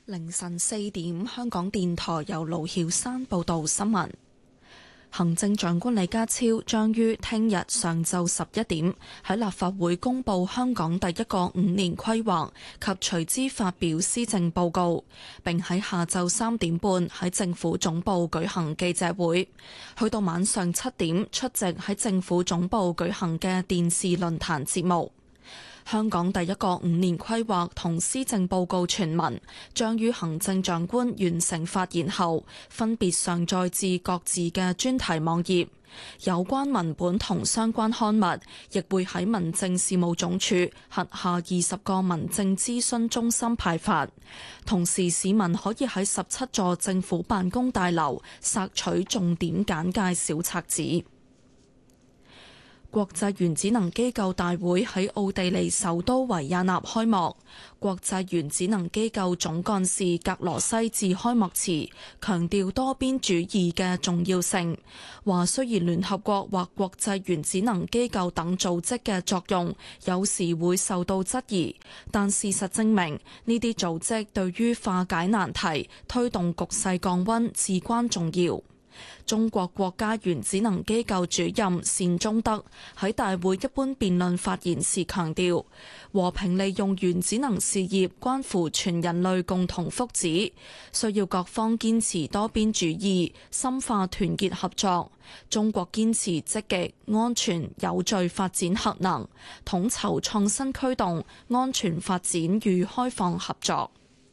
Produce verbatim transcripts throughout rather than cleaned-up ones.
凌晨四點，香港電台由盧曉山報道新聞。行政長官李家超將於聽日上晝十一點喺立法會公布香港第一個五年規劃及隨之發表施政報告，並喺下晝三點半喺政府總部舉行記者會，去到晚上七點出席喺政府總部舉行嘅電視論壇節目。香港第一個五年規劃同施政報告全文將於行政長官完成發言後，分別上載至各自嘅專題網頁。有關文本同相關刊物亦會喺民政事務總署轄下二十個民政諮詢中心派發。同時，市民可以喺十七座政府辦公大樓索取重點簡介小冊子。國際原子能機構大會喺奧地利首都維也納開幕。國際原子能機構總幹事格羅西致開幕詞，強調多邊主義嘅重要性，話雖然聯合國或國際原子能機構等組織嘅作用有時會受到質疑，但事實證明呢啲組織對於化解難題、推動局勢降溫至關重要。中國國家原子能機構主任單忠德喺大會一般辯論發言時強調，和平利用原子能事業關乎全人類共同福祉，需要各方堅持多邊主義，深化團結合作。中國堅持積極、安全、有序發展核能，統籌創新驅動、安全發展與開放合作。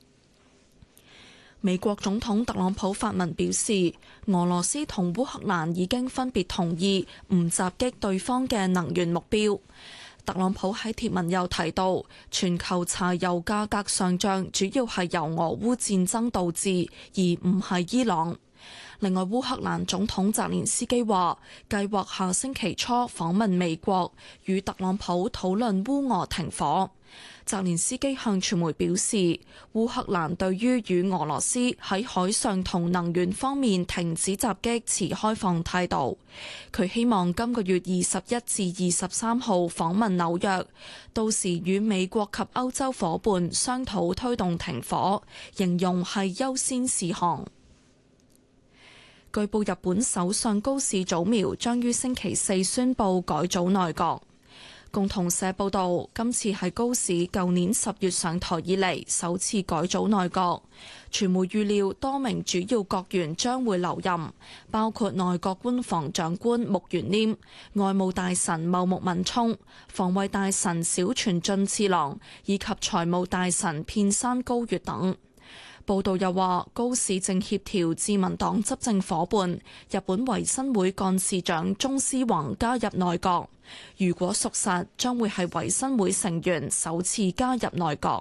美國總統特朗普發文表示，俄羅斯同烏克蘭已經分別同意唔襲擊對方嘅能源目標。特朗普喺貼文又提到，全球柴油價格上漲主要係由俄烏戰爭導致，而唔係伊朗。另外，烏克蘭總統澤連斯基話，計劃下星期初訪問美國，與特朗普討論烏俄停火。澤連斯基向傳媒表示，烏克蘭對於與俄羅斯喺海上同能源方面停止襲擊持開放態度。佢希望今個月二十一至二十三號訪問紐約，到時與美國及歐洲夥伴商討推動停火，形容係優先事項。據報，日本首相高市早苗將於星期四宣布改組內閣。共同社報道，今次係高市舊年十月上台以嚟首次改組內閣。傳媒預料多名主要閣員將會留任，包括內閣官房長官木原稔、外務大臣茂木敏充、防衛大臣小泉進次郎以及財務大臣片山高月等。報道又話，高市正協調自民黨執政夥伴日本維新會幹事長中司宏加入內閣。如果屬實，將會係維新會成員首次加入內閣。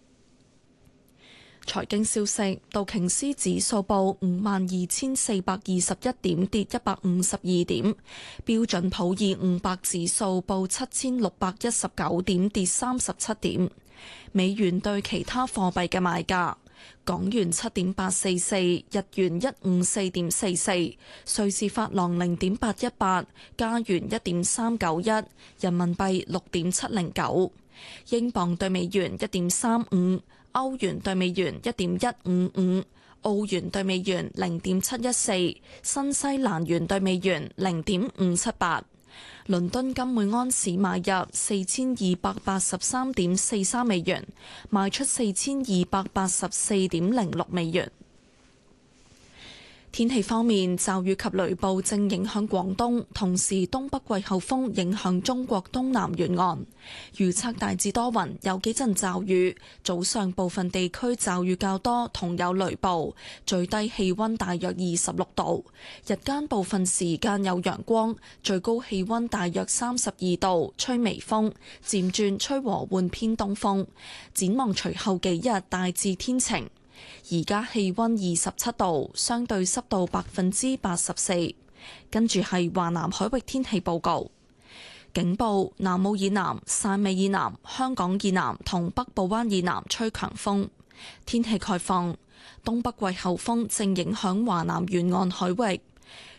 財經消息，道瓊斯指數報五萬二千四百二十一點，跌一百五十二點；標準普爾五百指數報七千六百一十九點，跌三十七點。美元對其他貨幣嘅賣價。港元七點八四四，日元一五四點四四，瑞士法郎零點八一八，加元一點三九一，人民幣六點七零九，英鎊對美元一點三五，歐元對美元一點一五五，澳元對美元零點七一四，新西蘭元對美元零點五七八。倫敦金每安士買入四千二百八十三點四三美元，賣出四千二百八十四點零六美元。天氣方面，驟雨及雷暴正影響廣東，同時東北季候風影響中國東南沿岸。預測大致多雲，有幾陣驟雨，早上部分地區驟雨較多，同有雷暴，最低氣溫大約二十六度。日間部分時間有陽光，最高氣溫大約三十二度，吹微風，漸轉吹和緩偏東風。展望隨後幾日大致天晴。而家氣溫二十七度，相對濕度百分之八十四。跟住係華南海域天氣報告。警報：南澳以南、汕尾以南、香港以南同北部灣以南吹強風。天氣概況：東北季候風正影響華南沿岸海域。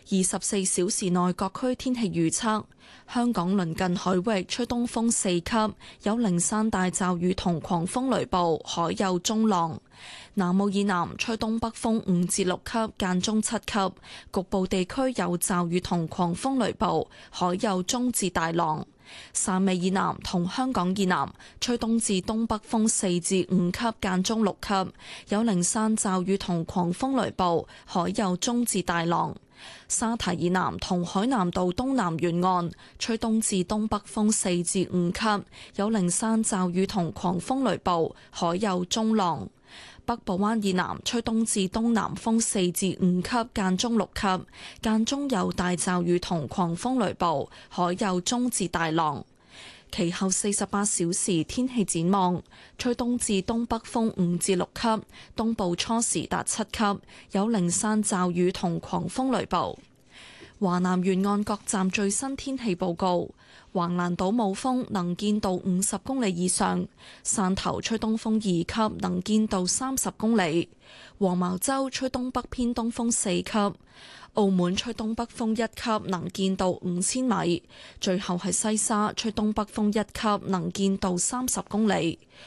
二十四小時內各區天氣預測：香港鄰近海域吹東風四級，有零散大驟雨同狂風雷暴，海有中浪；南澳以南吹東北風五至六級，間中七級，局部地區有驟雨同狂風雷暴，海有中至大浪。汕尾以南同香港以南吹東至東北風四至五級，間中六級，有零散驟雨同狂風雷暴，海有中至大浪。沙堤以南同海南島東南沿岸吹東至東北風四至五級，有零散驟雨同狂風雷暴，海有中浪。北部灣以南吹東至東南風四至五級，間中六級，間中有大驟雨同狂風雷暴，海有中至大浪。其後四十八小時天氣展望：吹東至東北風五至六級，東部初時達七級，有零散驟雨同狂風雷暴。華南沿岸各站最新天氣報告：橫瀾島冇風，能見度五十公里以上；汕頭吹東風二級，能見度三十公里；黃茅洲吹東北偏東風四級；澳門吹東北風一級，能見度五千米；最後係西沙吹東北風一級，能見度三十公里。